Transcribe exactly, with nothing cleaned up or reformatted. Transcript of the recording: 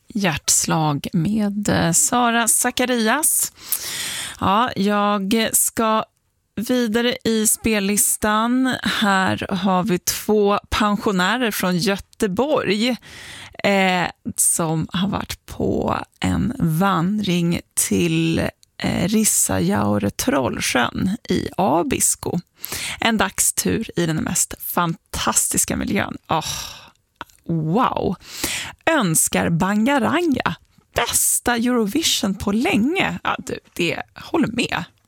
Hjärtslag med Sara Zacharias. Ja, jag ska vidare i spellistan. Här har vi två pensionärer från Göteborg eh, som har varit på en vandring till eh, Rissajaure Trollsjön i Abisko. En dagstur i den mest fantastiska miljön. Åh, wow! Önskar Bangaranga bästa Eurovision på länge. Ja, du, det håller med.